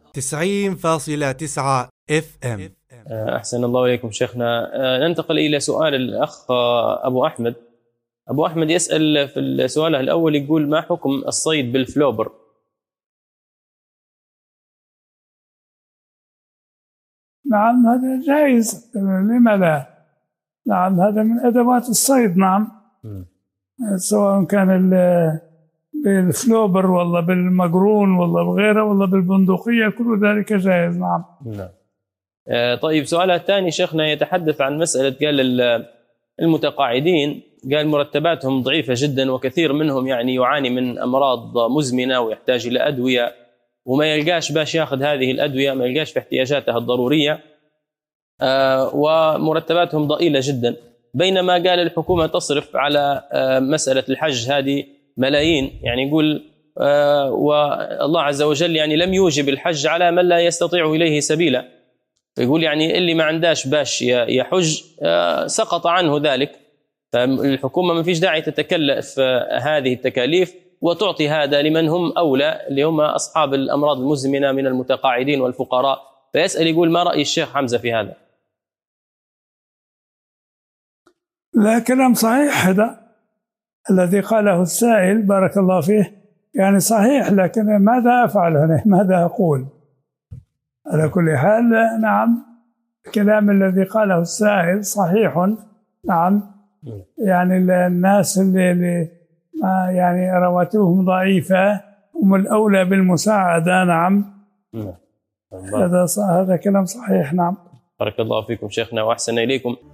90.9 FM. أحسن الله إليكم شيخنا. ننتقل إلى سؤال الأخ أبو أحمد. أبو أحمد يسأل في السؤال الأول، يقول: ما حكم الصيد بالفلوبر؟ نعم هذا جائز، لما لا؟ نعم هذا من أدوات الصيد. نعم سواء كان بالفلوبر ولا بالمقرون ولا بغيره ولا بالبندقية، كل ذلك جائز. نعم. طيب سؤالها الثاني شيخنا يتحدث عن مسألة، قال المتقاعدين، قال مرتباتهم ضعيفة جدا، وكثير منهم يعني يعاني من أمراض مزمنة ويحتاج إلى أدوية، وما يلقاش باش ياخذ هذه الأدوية، ما يلقاش في احتياجاتها الضرورية، ومرتباتهم ضئيلة جدا، بينما قال الحكومة تصرف على مسألة الحج هذه ملايين. يعني يقول والله عز وجل يعني لم يوجب الحج على من لا يستطيع إليه سبيلا، يقول يعني اللي ما عنداش باش يحج سقط عنه ذلك، فالحكومة ما فيش داعي تتكلف هذه التكاليف وتعطي هذا لمن هم أولى، اللي هم أصحاب الأمراض المزمنة من المتقاعدين والفقراء. فيسأل يقول: ما رأي الشيخ حمزة في هذا؟ لا، كلام صحيح هذا الذي قاله السائل، بارك الله فيه، يعني صحيح، لكن ماذا أفعل هنا؟ ماذا أقول؟ على كل حال نعم الكلام الذي قاله السائل صحيح. نعم يعني الناس اللي يعني رواتبهم ضعيفة هم الأولى بالمساعدة. نعم هذا كلام صحيح. نعم. بارك الله فيكم شيخنا وأحسن إليكم.